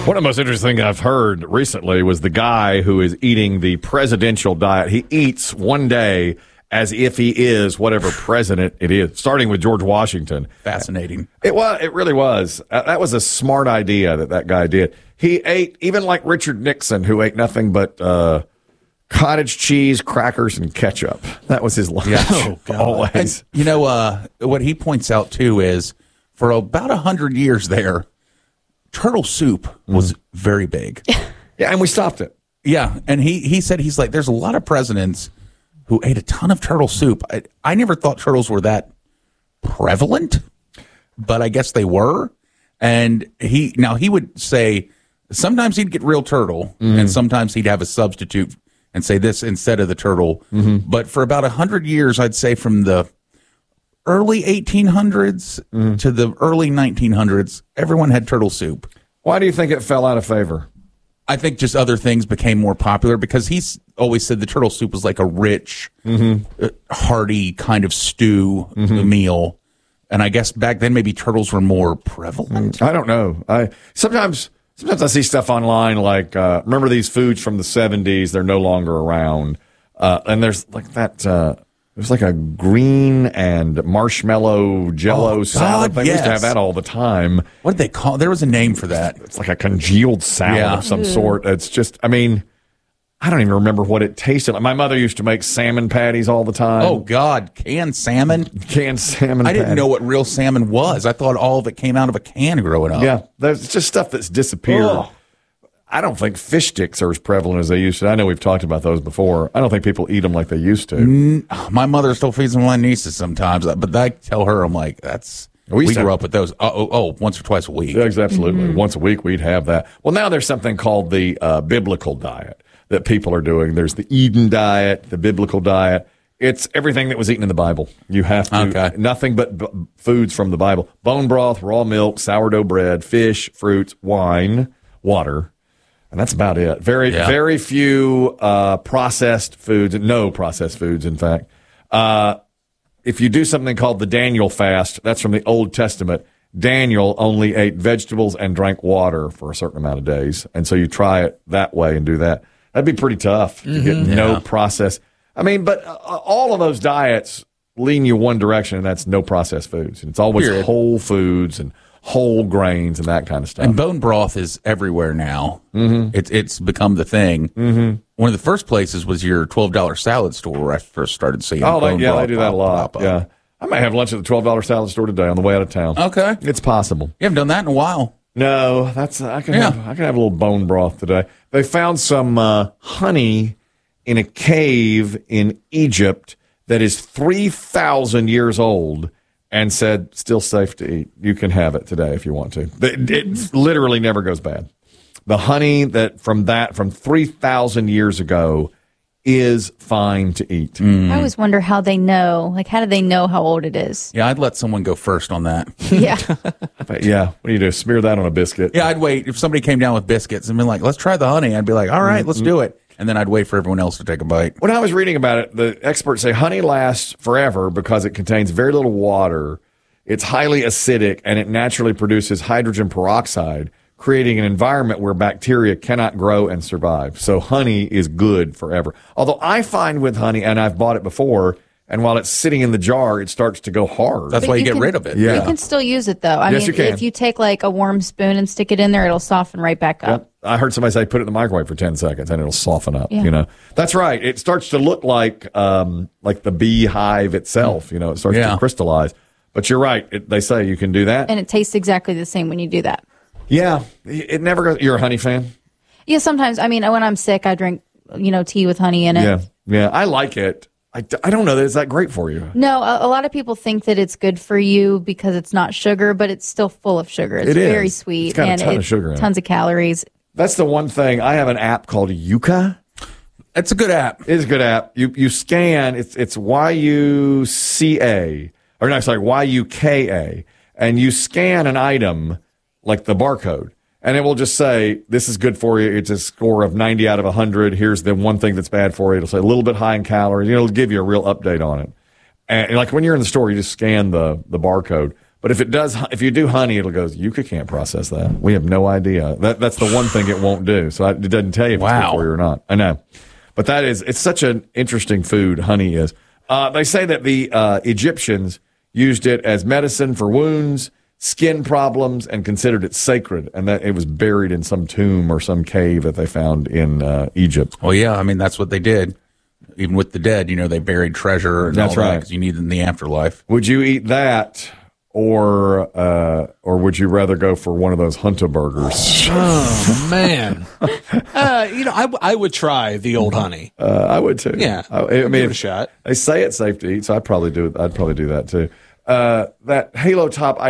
One of the most interesting things I've heard recently was the guy who is eating the presidential diet. He eats one day as if he is whatever president it is, starting with George Washington. Fascinating. It really was. That was a smart idea that guy did. He ate, even like Richard Nixon, who ate nothing but cottage cheese, crackers, and ketchup. That was his lunch. Yeah. Always. And, what he points out, too, is for about 100 years there, turtle soup was very big. Yeah, and we stopped it. Yeah, and he said, he's like, there's a lot of presidents who ate a ton of turtle soup. I never thought turtles were that prevalent, but I guess they were. And he would say sometimes he'd get real turtle, and sometimes he'd have a substitute and say this instead of the turtle. But for about 100 years, I'd say from the early 1800s to the early 1900s, everyone had turtle soup. Why do you think it fell out of favor? I think just other things became more popular because he's always said the turtle soup was like a rich, hearty kind of stew meal. And I guess back then maybe turtles were more prevalent. I don't know. Sometimes I see stuff online like, remember these foods from the 70s? They're no longer around. And there's like that... There's like a green and marshmallow jello salad thing. We used to have that all the time. What did they call it? There was a name for that. It's like a congealed salad of some sort. It's just, I mean, I don't even remember what it tasted like. My mother used to make salmon patties all the time. Oh, God. Canned salmon? Canned salmon I didn't know what real salmon was. I thought all of it came out of a can growing up. Yeah. There's just stuff that's disappeared. Oh. I don't think fish sticks are as prevalent as they used to. I know we've talked about those before. I don't think people eat them like they used to. My mother still feeds them to my nieces sometimes, but I tell her, I'm like, we grew up with those. Once or twice a week. Yeah, absolutely. Once a week we'd have that. Well, now there's something called the biblical diet that people are doing. There's the Eden diet, the biblical diet. It's everything that was eaten in the Bible. You have to, nothing but foods from the Bible. Bone broth, raw milk, sourdough bread, fish, fruits, wine, water. And that's about it. Very few processed foods. No processed foods, in fact. If you do something called the Daniel fast, that's from the Old Testament. Daniel only ate vegetables and drank water for a certain amount of days. And so you try it that way and do that. That'd be pretty tough to get no process. I mean, but all of those diets lean you one direction, and that's no processed foods. And it's always whole foods and whole grains and that kind of stuff. And bone broth is everywhere now. It's become the thing. One of the first places was your $12 salad store where I first started seeing they do that a lot. Yeah. I might have lunch at the $12 salad store today on the way out of town. Okay. It's possible. You haven't done that in a while. No, I can have a little bone broth today. They found some honey in a cave in Egypt that is 3,000 years old. And said, still safe to eat. You can have it today if you want to. It literally never goes bad. The honey from 3,000 years ago is fine to eat. I always wonder how they know. Like, how do they know how old it is? Yeah, I'd let someone go first on that. Yeah. Yeah. What do you do? Smear that on a biscuit? Yeah, I'd wait. If somebody came down with biscuits and been like, let's try the honey, I'd be like, all right, let's do it. And then I'd wait for everyone else to take a bite. When I was reading about it, the experts say honey lasts forever because it contains very little water. It's highly acidic, and it naturally produces hydrogen peroxide, creating an environment where bacteria cannot grow and survive. So honey is good forever. Although I find with honey, and I've bought it before, and while it's sitting in the jar, it starts to go hard. That's why you get rid of it. Yeah. You can still use it, though. I mean, you can. If you take like a warm spoon and stick it in there, it'll soften right back up. Yep. I heard somebody say put it in the microwave for 10 seconds and it'll soften up. Yeah. You know, that's right. It starts to look like the beehive itself. You know, it starts to crystallize. But you're right. They say you can do that, and it tastes exactly the same when you do that. Yeah, it never goes. You're a honey fan? Yeah, sometimes. I mean, when I'm sick, I drink tea with honey in it. Yeah, I like it. I don't know that it's that great for you. No, a lot of people think that it's good for you because it's not sugar, but it's still full of sugar. It's very sweet. It's got a ton of sugar in it. Tons of calories. That's the one thing. I have an app called Yuka. It's a good app. It is a good app. You scan. It's YUCA, or no, sorry, YUKA, and you scan an item like the barcode. And it will just say, this is good for you. It's a score of 90 out of 100. Here's the one thing that's bad for you. It'll say a little bit high in calories. It'll give you a real update on it. And like when you're in the store, you just scan the barcode. But if you do honey, it'll go, Yuka can't process that. We have no idea. That's the one thing it won't do. So it doesn't tell you if it's good for you or not. I know. But it's such an interesting food, honey is. They say that the Egyptians used it as medicine for wounds, skin problems, and considered it sacred, and that it was buried in some tomb or some cave that they found in Egypt. Well, yeah, I mean, that's what they did. Even with the dead, they buried treasure and that's all right. Because you need it in the afterlife. Would you eat that, or would you rather go for one of those Hunter burgers? Oh man, I would try the old honey. I would too. Yeah, I mean, give it a shot. They say it's safe to eat, so I'd probably do that too. That Halo Top.